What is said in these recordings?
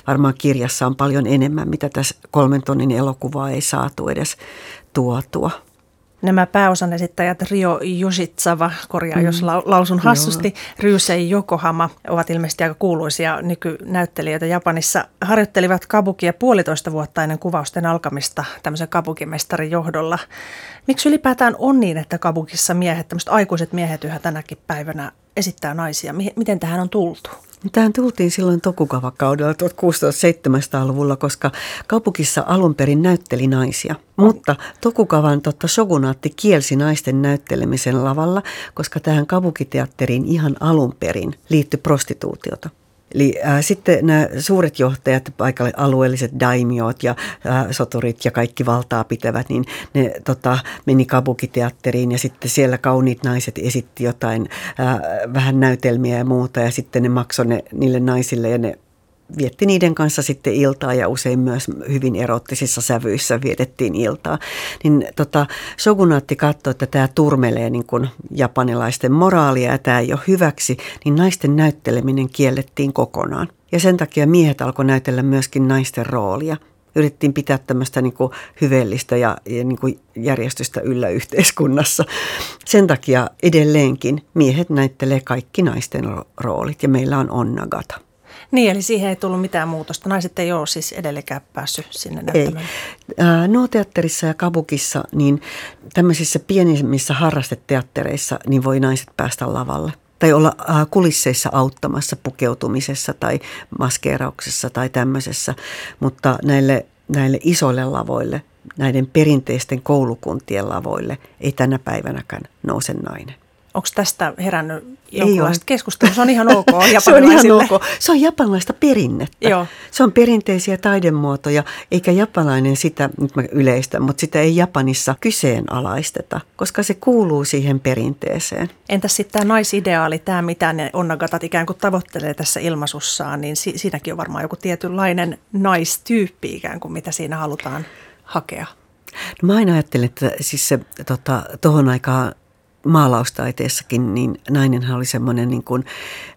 varmaan kirjassa on paljon enemmän, mitä tässä 3 tonnin elokuvaa ei saatu edes tuotua. Nämä pääosan esittäjät Ryo Yoshitsawa, korjaan jos lausun hassusti, Ryusei Yokohama ovat ilmeisesti aika kuuluisia nykynäyttelijöitä Japanissa. Harjoittelivat kabukia 1,5 vuotta ennen kuvausten alkamista tämmöisen kabukimestarin johdolla. Miksi ylipäätään on niin, että kabukissa miehet, tämmöiset aikuiset miehet yhä tänäkin päivänä esittää naisia? Miten tähän on tultu? Tähän tultiin silloin Tokugawa-kaudella 1600-1700-luvulla, koska kabukissa alun perin näytteli naisia. Mutta Tokugawan shogunaatti kielsi naisten näyttelemisen lavalla, koska tähän kabukiteatteriin ihan alun perin liittyi prostituutiota. Eli sitten nämä suuret johtajat, alueelliset daimiot ja soturit ja kaikki valtaa pitävät, niin ne meni kabukiteatteriin ja sitten siellä kauniit naiset esitti jotain vähän näytelmiä ja muuta ja sitten ne maksoi niille naisille ja ne vietti niiden kanssa sitten iltaa ja usein myös hyvin erottisissa sävyissä vietettiin iltaa. Niin shogunaatti katsoi, että tämä turmelee niin kuin japanilaisten moraalia ja tämä ei ole hyväksi, niin naisten näytteleminen kiellettiin kokonaan. Ja sen takia miehet alkoi näytellä myöskin naisten roolia. Yritettiin pitää tämmöistä niin kuin hyveellistä ja niin kuin järjestystä yllä yhteiskunnassa. Sen takia edelleenkin miehet näyttelee kaikki naisten roolit ja meillä on onnagata. Niin, eli siihen ei tullut mitään muutosta. Naiset ei ole siis edelleenkään päässyt sinne näyttämään. Ei. No-teatterissa ja kabukissa, niin tämmöisissä pienimmissä harrasteteattereissa, niin voi naiset päästä lavalle. Tai olla kulisseissa auttamassa pukeutumisessa tai maskeerauksessa tai tämmöisessä. Mutta näille isoille lavoille, näiden perinteisten koulukuntien lavoille, ei tänä päivänäkään nouse nainen. Onko tästä herännyt jonkinlaista keskustelua? Se on ihan ok japanilaisille. Se on ihan ok. Se on japanilaista perinnettä. Joo. Se on perinteisiä taidemuotoja, eikä japanilainen sitä, nyt mä yleistän, mutta sitä ei Japanissa kyseenalaisteta, koska se kuuluu siihen perinteeseen. Entäs sitten tämä naisideaali, tämä mitä ne onnagatat ikään kuin tavoittelee tässä ilmaisussaan, niin siinäkin on varmaan joku tietynlainen naistyyppi ikään kuin, mitä siinä halutaan hakea. No mä aina ajattelen, että siis se tohon aikaan maalaustaiteessakin, niin nainenhan oli semmoinen niin kuin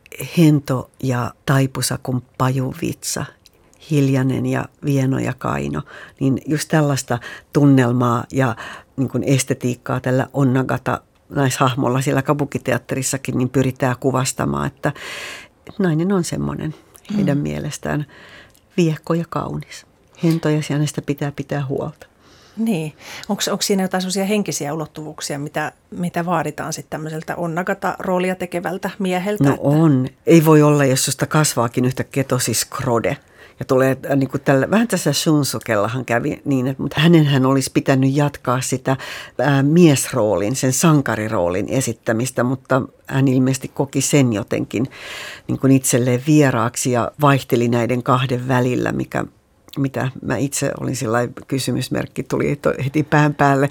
hento ja taipusa kuin pajuvitsa, hiljainen ja vieno ja kaino. Niin just tällaista tunnelmaa ja niin kuin estetiikkaa tällä onnagata naishahmolla siellä kabukiteatterissakin niin pyritään kuvastamaan, että nainen on semmoinen heidän mielestään viehko ja kaunis. Hento ja hänestä pitää huolta. Niin. Onko siinä jotain sellaisia henkisiä ulottuvuuksia, mitä vaaditaan sitten tämmöiseltä onnagata-roolia tekevältä mieheltä? No on. Ei voi olla, jos susta kasvaakin yhtäkkiä tosi skrode. Ja tulee niin kuin vähän tässä Shunsukellahan kävi niin, mutta hänenhän olisi pitänyt jatkaa sitä miesroolin, sen sankariroolin esittämistä, mutta hän ilmeisesti koki sen jotenkin niin kuin itselleen vieraaksi ja vaihteli näiden kahden välillä, mitä mä itse olin sellainen kysymysmerkki, tuli heti pään päälle,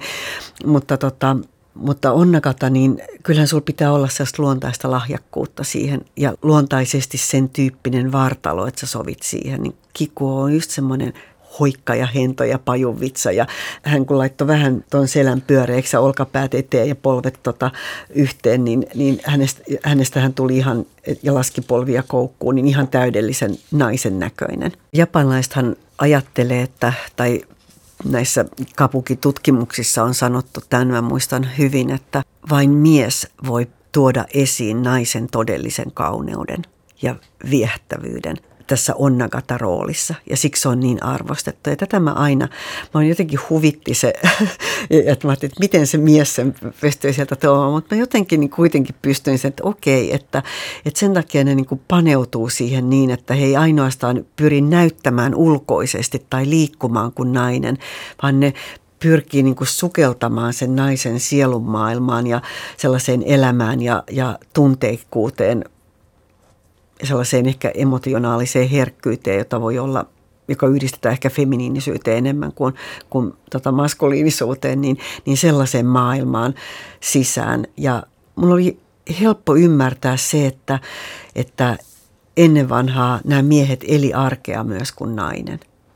mutta onnagata, niin kyllähän sulla pitää olla sellaista luontaista lahjakkuutta siihen ja luontaisesti sen tyyppinen vartalo, että sä sovit siihen. Niin Kiku on just semmoinen hoikka ja hento ja pajuvitsa ja hän kun laittoi vähän ton selän pyöreäksi ja olkapäät eteen ja polvet yhteen, niin hänestä hän tuli ihan ja laski polvia koukkuun, niin ihan täydellisen naisen näköinen. Japanilaisethan ajattelee, tai näissä kabuki-tutkimuksissa on sanottu, tämän mä muistan hyvin, että vain mies voi tuoda esiin naisen todellisen kauneuden ja viehtävyyden tässä onnagata-roolissa ja siksi on niin arvostettu. Ja tätä mä jotenkin huvitti se, että mä ajattelin, että miten se mies sen pystyy sieltä tuomaan, mutta mä jotenkin niin kuitenkin pystyin sen, että okei, että sen takia ne niin kuin paneutuu siihen niin, että he ei ainoastaan pyri näyttämään ulkoisesti tai liikkumaan kuin nainen, vaan ne pyrkii niin kuin sukeltamaan sen naisen sielun maailmaan ja sellaiseen elämään ja tunteikkuuteen, sellaiseen ehkä emotionaaliseen herkkyyteen, jota voi olla, joka yhdistetään ehkä feminiinisyyteen enemmän kuin maskuliinisuuteen, niin sellaiseen maailmaan sisään. Ja mulla oli helppo ymmärtää se, että ennen vanhaa nämä miehet eli arkea myös kuin nainen.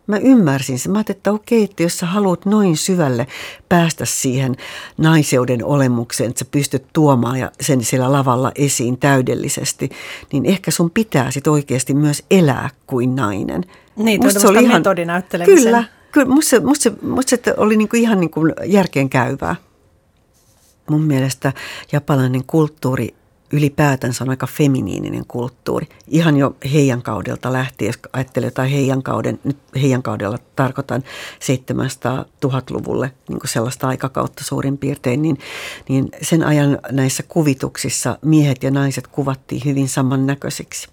Mä ymmärsin sen. Mä ajattelin, että okei, että jos sä haluat noin syvälle päästä siihen naiseuden olemukseen, että sä pystyt tuomaan ja sen siellä lavalla esiin täydellisesti, niin ehkä sun pitää sit oikeasti myös elää kuin nainen. Niin, se oli ihan metodinäyttelemisen. Kyllä, musta se oli niinku ihan niinku järkeenkäyvää. Mun mielestä japanilainen kulttuuri ylipäätänsä on aika feminiininen kulttuuri. Ihan jo heidän kaudelta lähtien, jos ajattelee jotain nyt heidän kaudella tarkoitan 700-1000-luvulle niin kuin sellaista aikakautta suurin piirtein, niin sen ajan näissä kuvituksissa miehet ja naiset kuvattiin hyvin samannäköisiksi.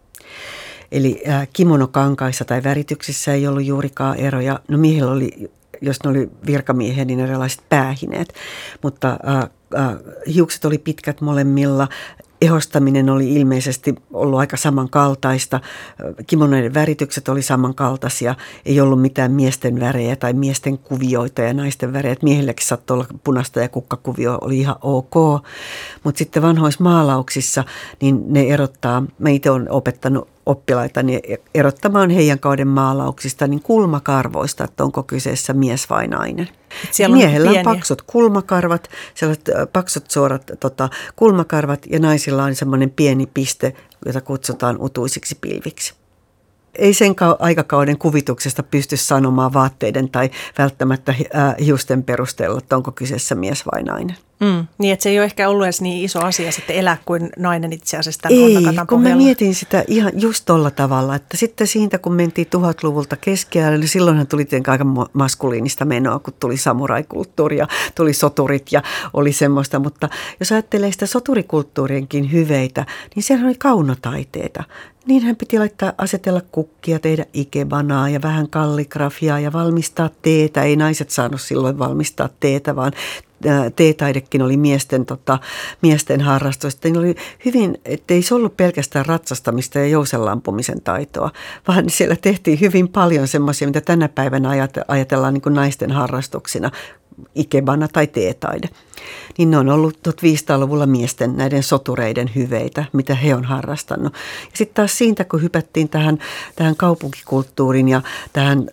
Eli kimonokankaissa tai värityksissä ei ollut juurikaan eroja. No miehillä oli, jos ne oli virkamiehiä, niin erilaiset päähineet, mutta hiukset oli pitkät molemmilla. Ehostaminen oli ilmeisesti ollut aika samankaltaista. Kimonoiden väritykset oli samankaltaisia. Ei ollut mitään miesten värejä tai miesten kuvioita ja naisten värejä. Miehilläkin saattoi olla punaista ja kukkakuvio oli ihan ok. Mutta sitten vanhoissa maalauksissa niin ne erottaa, mä itse olen opettanut oppilaita niin erottamaan heidän kauden maalauksista niin kulmakarvoista, että onko kyseessä mies vai nainen. Miehellä on paksut kulmakarvat, sellaiset paksut suorat kulmakarvat ja naisilla on semmoinen pieni piste, jota kutsutaan utuisiksi pilviksi. Ei sen aikakauden kuvituksesta pysty sanomaan vaatteiden tai välttämättä hiusten perusteella, että onko kyseessä mies vai nainen. Niin, että se ei ole ehkä ollut edes niin iso asia sitten elää kuin nainen itse asiassa. Ei, kun mä mietin sitä ihan just tolla tavalla, että sitten siitä kun mentiin 1000-luvulta keskiajalle, niin silloinhan tuli aika maskuliinista menoa, kun tuli samuraikulttuuri ja tuli soturit ja oli semmoista. Mutta jos ajattelee sitä soturikulttuurienkin hyveitä, niin siellä oli kaunotaiteita. Niinhän piti asetella kukkia, tehdä ikebanaa ja vähän kalligrafiaa ja valmistaa teetä. Ei naiset saanut silloin valmistaa teetä, vaan teetaidekin oli miesten harrastus. Ne oli hyvin, ettei se ollut pelkästään ratsastamista ja jousenlampumisen taitoa, vaan siellä tehtiin hyvin paljon semmoisia, mitä tänä päivänä ajatellaan niin kuin naisten harrastuksina, ikebana tai teetaide. Niin ne on ollut 1500-luvulla miesten näiden sotureiden hyveitä, mitä he on harrastanut. Ja sitten taas siitä, kun hypättiin tähän kaupunkikulttuuriin ja tähän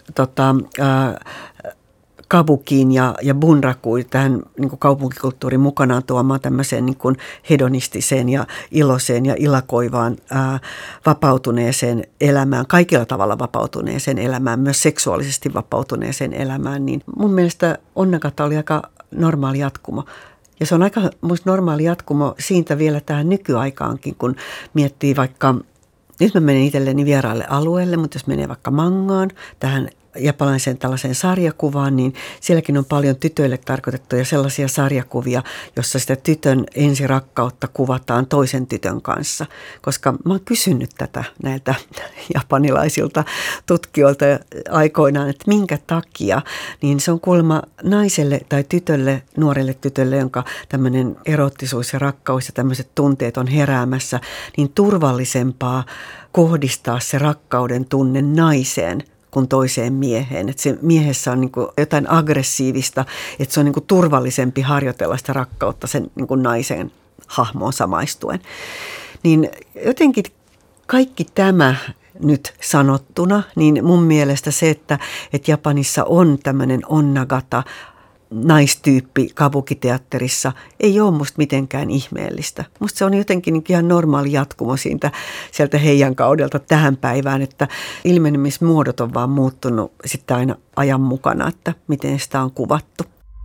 kabukiin ja bunrakuun, tähän niin kuin kaupunkikulttuurin mukanaan tuomaan tämmöiseen niin kuin hedonistiseen ja iloiseen ja ilakoivaan vapautuneeseen elämään, kaikilla tavalla vapautuneeseen elämään, myös seksuaalisesti vapautuneeseen elämään, niin mun mielestä Onnagata oli aika normaali jatkumo. Ja se on aika musta normaali jatkumo siitä vielä tähän nykyaikaankin, kun miettii vaikka, nyt mä menen itselleni vieraille alueelle, mutta jos menee vaikka mangaan, tähän japanilaiseen tällaiseen sarjakuvaan, niin sielläkin on paljon tytöille tarkoitettuja sellaisia sarjakuvia, jossa sitä tytön ensirakkautta kuvataan toisen tytön kanssa. Koska mä oon kysynyt tätä näiltä japanilaisilta tutkijoilta aikoinaan, että minkä takia, niin se on kuulemma naiselle tai tytölle, nuorelle tytölle, jonka tämmöinen erottisuus ja rakkaus ja tämmöiset tunteet on heräämässä, niin turvallisempaa kohdistaa se rakkauden tunne naiseen kuin toiseen mieheen. Että se miehessä on niin kuin jotain aggressiivista, että se on niin kuin turvallisempi harjoitella sitä rakkautta sen niin kuin naisen hahmoon samaistuen. Niin jotenkin kaikki tämä nyt sanottuna, niin mun mielestä se, että Japanissa on tämmöinen onnagata naistyyppi kabukiteatterissa, ei ole musta mitenkään ihmeellistä. Musta se on jotenkin ihan normaali jatkumo sieltä heidän kaudelta tähän päivään, että ilmenemismuodot on vaan muuttunut sitten aina ajan mukana, että miten sitä on kuvattu.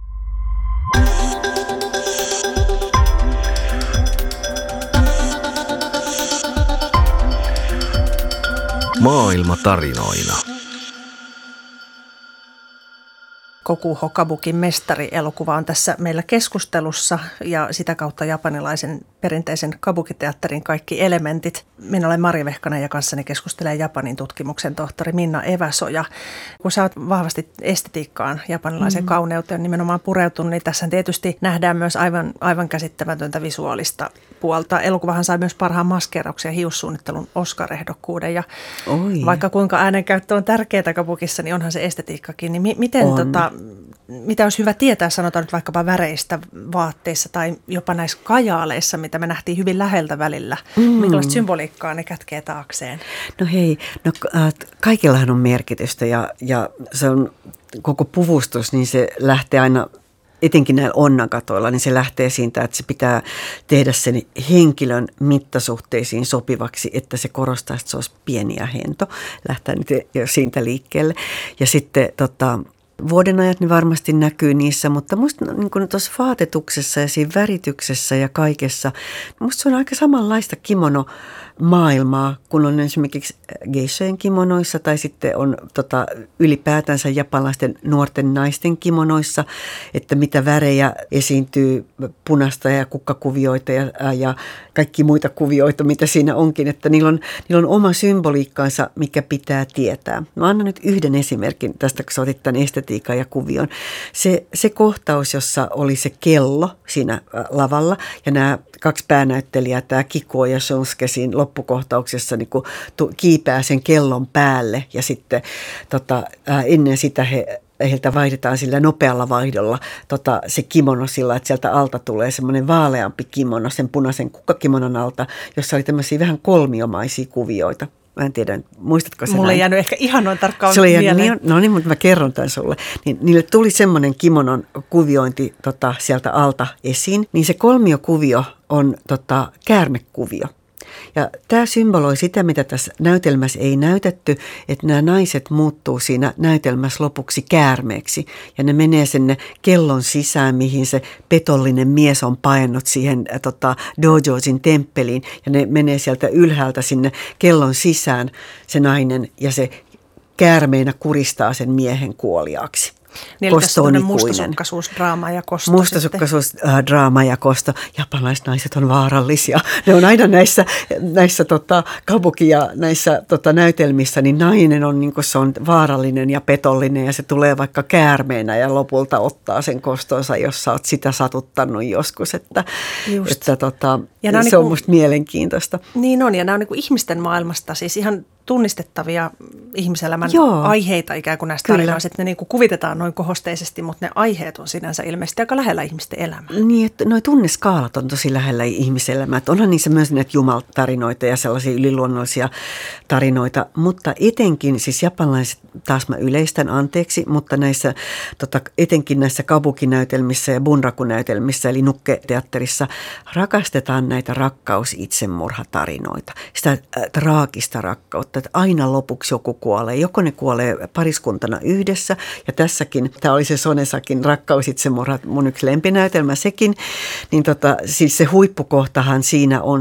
Maailma tarinoina. Kokuho Kabukin mestari-elokuva on tässä meillä keskustelussa ja sitä kautta japanilaisen perinteisen kabukiteatterin kaikki elementit. Minä olen Mari Vehkanen ja kanssani keskustelee Japanin tutkimuksen tohtori Minna Eväsoja. Kun sä oot vahvasti estetiikkaan, japanilaisen kauneuteen nimenomaan pureutunut, niin tässä tietysti nähdään myös aivan käsittämätöntä visuaalista puolta. Elokuvahan sai myös parhaan maskeerauksen ja hiussuunnittelun Oscar-ehdokkuuden. Ja vaikka kuinka äänenkäyttö on tärkeää kabukissa, niin onhan se estetiikkakin. Niin miten mitä olisi hyvä tietää, sanotaan nyt vaikkapa väreistä vaatteissa tai jopa näissä kajaaleissa, mitä me nähtiin hyvin läheltä välillä. Minkälaista symboliikkaa ne kätkee taakseen? No hei, kaikillahan on merkitystä ja se on koko puvustus, niin se lähtee aina, etenkin näillä onnakatoilla, niin se lähtee siitä, että se pitää tehdä sen henkilön mittasuhteisiin sopivaksi, että se korostaa, että se olisi pieni ja hento. Lähtee nyt jo siitä liikkeelle. Ja sitten vuodenajat niin varmasti näkyy niissä, mutta musta niin tuossa vaatetuksessa ja siinä värityksessä ja kaikessa, musta se on aika samanlaista kimonomaailmaa, kun on esimerkiksi geishojen kimonoissa tai sitten on ylipäätänsä japanilaisten nuorten naisten kimonoissa, että mitä värejä esiintyy, punaista ja kukkakuvioita ja kaikki muita kuvioita, mitä siinä onkin, että niillä on oma symboliikkaansa, mikä pitää tietää. Mä annan nyt yhden esimerkin tästä, kun sä otit tämän estetiikan ja kuvion. Se kohtaus, jossa oli se kello siinä lavalla ja nämä kaksi päänäyttelijää, tämä Kikuo ja Shunsuke siinä loppukohtauksessa niin kiipää sen kellon päälle ja sitten ennen sitä heiltä vaihdetaan sillä nopealla vaihdolla se kimono sillä, että sieltä alta tulee semmoinen vaaleampi kimono sen punaisen kukkakimonon alta, jossa oli tämmöisiä vähän kolmiomaisia kuvioita. Mä en tiedä, muistatko sen? Mulle ei jäänyt ehkä ihan noin tarkkaan mieleen. No niin, mutta mä kerron tämän sulle. Niin, niille tuli semmoinen kimonon kuviointi sieltä alta esiin, niin se kolmiokuvio on käärmekuvio. Ja tämä symboloi sitä, mitä tässä näytelmässä ei näytetty, että nämä naiset muuttuu siinä näytelmässä lopuksi käärmeeksi. Ja ne menee sinne kellon sisään, mihin se petollinen mies on painut siihen Dojojin temppeliin. Ja ne menee sieltä ylhäältä sinne kellon sisään, se nainen, ja se käärmeinä kuristaa sen miehen kuoliaaksi. Niin, eli tässä on mustasukkaisuus, draama ja kosto. Mustasukkaisuus, draama ja kosto. Japanilaiset naiset on vaarallisia. Ne on aina näissä kabuki ja näissä näytelmissä, niin nainen on, niin kuin se on vaarallinen ja petollinen ja se tulee vaikka käärmeenä ja lopulta ottaa sen kostonsa, jos sä oot sitä satuttanut joskus. Että ja se on musta mielenkiintoista. Niin on, ja nämä on niin kuin ihmisten maailmasta, siis ihan tunnistettavia ihmiselämän aiheita ikään kuin näistä tarinoista, että ne niin kuin kuvitetaan noin kohosteisesti, mutta ne aiheet on sinänsä ilmeisesti aika lähellä ihmisten elämää. Niin, että nuo tunneskaalat on tosi lähellä ihmiselämää. Onhan niissä myös näitä jumaltarinoita ja sellaisia yliluonnollisia tarinoita, mutta etenkin siis japanilaiset, taas mä yleistän anteeksi, mutta näissä etenkin näissä kabuki-näytelmissä ja bunraku-näytelmissä eli nukketeatterissa rakastetaan näitä rakkaus-itsemurhatarinoita, sitä traagista rakkautta. Että aina lopuksi joku kuolee. Joko ne kuolee pariskuntana yhdessä, ja tässäkin, tämä oli se Sonesakin rakkausitsemurha, mun yksi lempinäytelmä sekin, niin siis se huippukohtahan siinä on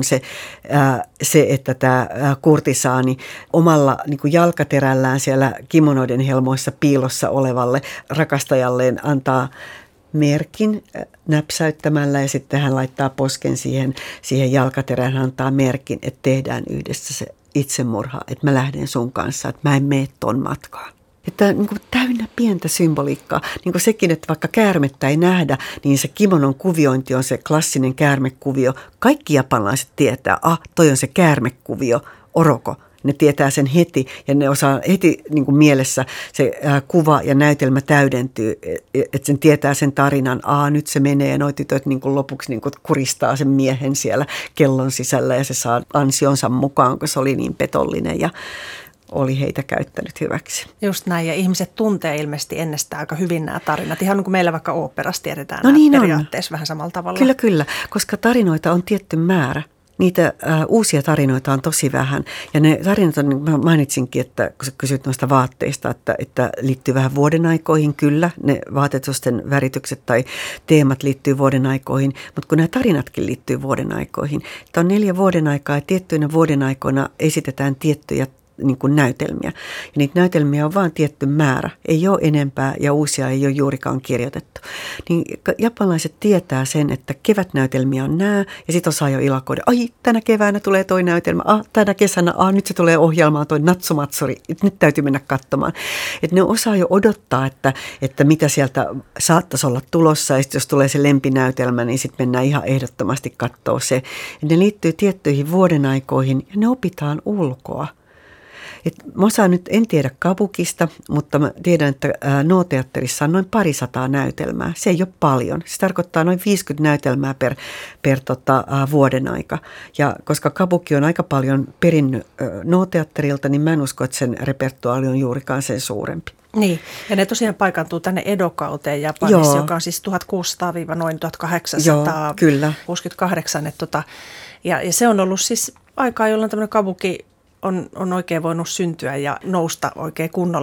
se että tämä kurtisaani omalla niin kuin jalkaterällään siellä kimonoiden helmoissa piilossa olevalle rakastajalleen antaa merkin näpsäyttämällä ja sitten hän laittaa posken siihen jalkaterään, hän antaa merkin, että tehdään yhdessä se itsemurha, että mä lähden sun kanssa, että mä en mene ton matkaan. Että niin kuin täynnä pientä symboliikkaa. Niin kuin sekin, että vaikka käärmettä ei nähdä, niin se kimonon kuviointi on se klassinen käärmekuvio. Kaikki japanilaiset tietää, toi on se käärmekuvio, oroko. Ne tietää sen heti ja ne osaa heti niin kuin mielessä se kuva ja näytelmä täydentyy, että sen tietää sen tarinan. Nyt se menee ja nuo tytöt niin kuin lopuksi niin kuin kuristaa sen miehen siellä kellon sisällä ja se saa ansionsa mukaan, kun se oli niin petollinen ja oli heitä käyttänyt hyväksi. Just näin, ja ihmiset tuntee ilmeisesti ennestään aika hyvin nämä tarinat. Ihan niin kuin meillä vaikka oopperassa tiedetään periaatteessa vähän samalla tavalla. Kyllä, koska tarinoita on tietty määrä. Niitä uusia tarinoita on tosi vähän. Ja ne tarinat on, niin mä mainitsinkin, että kun sä kysyt noista vaatteista, että liittyy vähän vuodenaikoihin, kyllä. Ne vaatetusten väritykset tai teemat liittyy vuodenaikoihin, mutta kun nämä tarinatkin liittyy vuodenaikoihin. Tämä on 4 vuodenaikaa ja tiettyinä vuodenaikoina esitetään tiettyjä niin kuin näytelmiä. Ja niitä näytelmiä on vain tietty määrä. Ei ole enempää ja uusia ei ole juurikaan kirjoitettu. Niin japanilaiset tietää sen, että kevätnäytelmiä on nämä ja sitten osaa jo ilakoida. Tänä keväänä tulee toi näytelmä. Tänä kesänä, nyt se tulee ohjelmaan toi Natsumatsuri. Nyt täytyy mennä katsomaan. Että ne osaa jo odottaa, että mitä sieltä saattaisi olla tulossa. Ja sitten jos tulee se lempinäytelmä, niin sitten mennään ihan ehdottomasti katsoa se. Ja ne liittyy tiettyihin vuodenaikoihin ja ne opitaan ulkoa. Mä osaan nyt, en tiedä kabukista, mutta mä tiedän, että No-teatterissa on noin 200 näytelmää. Se ei ole paljon. Se tarkoittaa noin 50 näytelmää per vuoden aika. Ja koska kabuki on aika paljon perinnyt No-teatterilta, niin mä en usko, että sen repertuaali on juurikaan sen suurempi. Niin, ja ne tosiaan paikantuu tänne Edo-kauteen Japanissa, joka on siis 1600-noin 1868. Ja se on ollut siis aikaa, jolloin tämmöinen kabuki on oikein voinut syntyä ja nousta oikein kunnolla.